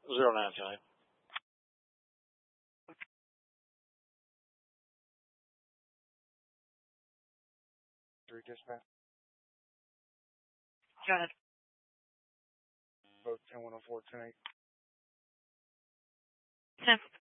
0910. 3 dispatch. Go ahead. Both 10-104, 10-8. 10.